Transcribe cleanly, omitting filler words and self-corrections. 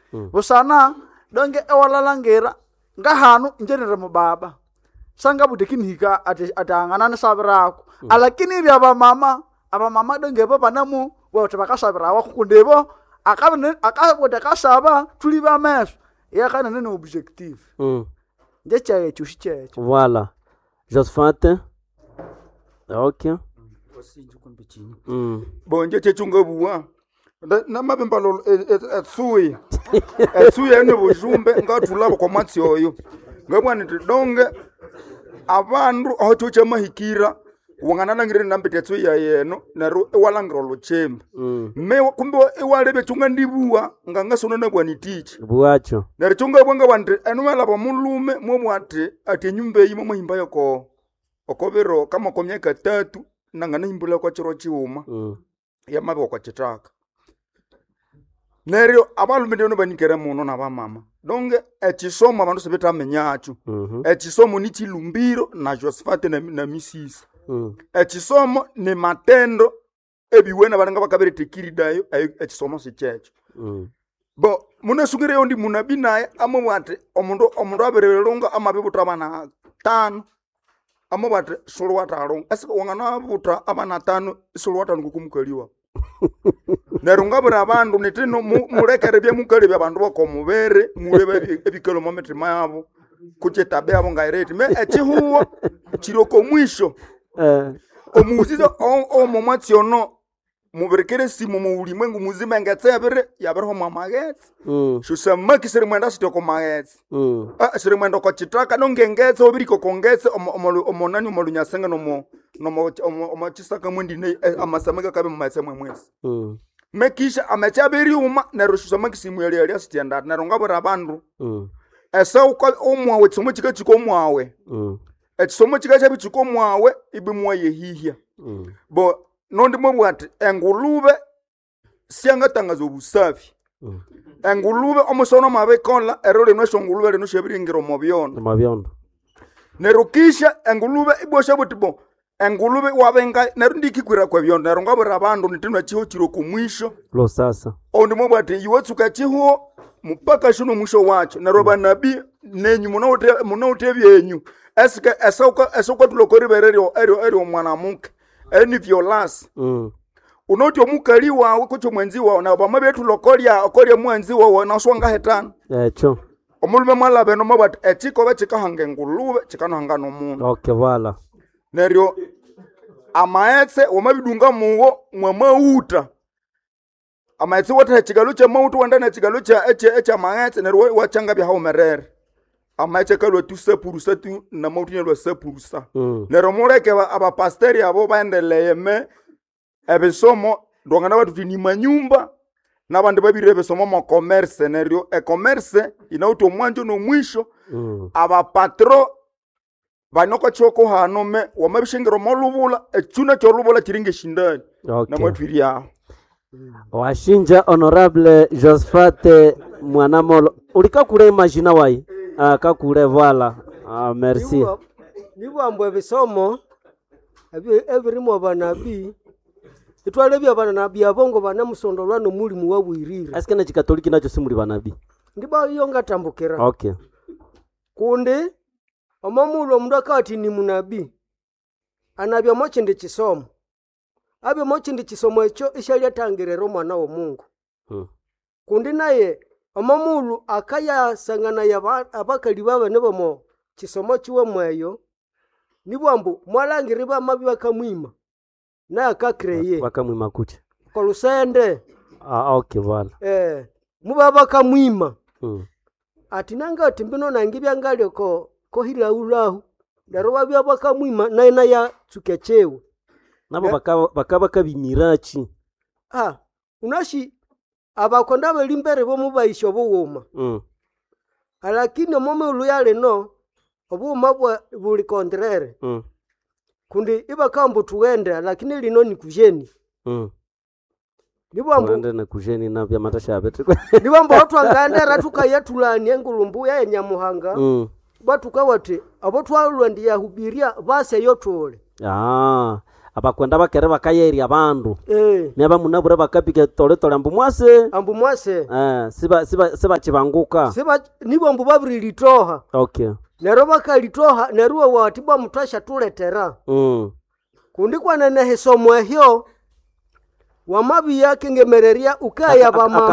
busana donge ewalalangira ngahanu njenere mubaba sanga budekinhika atangana sabirako alakini ri abamama donge baba namu wote bakasabira wakukundebo akabode kasaba tuli ba meso yakana nene objective ndecha chuchiche. Voilà. Josephat. OK. Bonje chechunga buwa na mabemba lo etsuye ene bujumbe ngatulabo kwa matsi oyo ngabwana ndonge abantu aho chucha mahikira wangana ngire nambete tsuya yeno naro ewalangiro lo chemba me kumbe ewalebe chunga ndibuwa nganga sona na bwani tichi buwacho nari chunga bwanga bwande enumela ba mulume mwamwate ati nyumbe yimo muhimba yako okobero kama kwa miaka 3 nangana himbula kwa chiro chiuma ya mabe kwa chitaka nerio abalume ndio banikera muno na bamama donge echisomo abantu sebeta menyachu echisomo ni chilumbiro na Josephat na misisi echisomo ni matendo ebiwena baranga bakabere tekiridayo echisomo sichecho bo munesugire yondi munabi naye amubate omundu aberelonga amabe butabana 5 amubate solwata along asiko wangana buta abana 5 solwata ngukumukaliwa nerungabura abantu nitino mulekere bya mukali bya bantu bakomubere mulebe ebikelo mometima yabo kuchetabe abo ngaireti me echihuwa chiroko mwisho omuzizo omomwatsiono muberekere simu mu ulimwengu muzima ngatsebere yaberho mamagetse shusama kisere mwenda sitoko magetse sere mwenda ko chitaka nongengetse obiriko kongetse omonani omolunyasenga no chisaka mwindi amasamega kabe mumasemwe mwezi mekisha amechaberi uma nerushusama kisimu yali standard narongabura abantu esa uko omwawe tsomo chikachiko omwawe echisomo chikacha bichiko omwawe ibimwa yehihia bo nondi mwati engulube siangatangaza obusafi engulube omusono mabekola erole nwesho ngulube leno shebiringiro mobyondo nerukisha engulube ibosha butibo engulube wabenga nerundikikwira kwa byondo nerongabura abantu nitinwa chiho chiro kumwisho lo sasa ondi mwati yiwatsuka chiho mpaka shuno mwisho wacho naroba nabi nenyu munaute byenyu eske esauka tulokoriberero ero mwana muke eni violence unoti omukali wawe kucho mwenzi wawe na bama betu lokolia mwenzi wawe na swanga hetano echo omulume mwalabe no mabati echiko bechika hange ngulube chikano hangano mundu okay vala nerio amaetse omabidunga muwo mwamauta amaetse wata chigaluche mautu wandana chigaluche eche amaetse nerio wachanga bya haumerere amaetse kalwa tu sepurusa tu na mautu ne lwa sepurusa nerio muleke aba pasteri abo baendeleye me ebisomo ndongana batu ni manyumba nabandi babire ebisomo mo commerce nerio commerce inauto omwanjo no mwisho aba patro banoko choko hano me wamabishingiro molubula echuna cholubula chiringe shindani na mwatwiri yao washinja honorable Josephat Mwanamolo ulika kule imagine wai kakule vala merci nibo ebisomo ebirimo banabi itwale bya banabi abongo banamusondolwa no mulimu wabwirira asikana chikatoliki nacho simuli banabi ndiba iyo ngatambukira okay kunde omamulo omundu akati ni munabi anabya mochinde chisomo abe mochinde chisomo echo ishalyatangirero mwana wo Mungu kundi naye omamulu akaya sangana ya abakali baba nebo mo chisomo chiwe mweyo nibwambu mwalangiriba mabi bakamwima na akakreye bakamwima kuche kolusende okay bwana mubaba kamwima atinanga timbino nangibya ngalyo ko hilaulahu ndaro babya bakamwima na ya tsukechewe nabo bakaba kabimirachi unashi abakonda belimbere bo mubayisho bowoma alakini omome uluyale no obuma buli kontrere kundi ibakambu tuende lakini lino ni kujeni nibambo na kujeni na bya matasha betu nibambo watu angandera tukayatulani engulumbu ya nyamuhanga batu kawate abo twalwa ndi yahubiria base yotole abakwenda bakere bakayeri abandu Neba munabure bakapike tole ambu mwase siba chibanguka nibo mbu babiri litoha. Okay. Nero bakalitoha neruwa watibwa mutasha tuletera. Kundi kwa nene hesomo ehyo wamabi yake ngemereria ukaya bama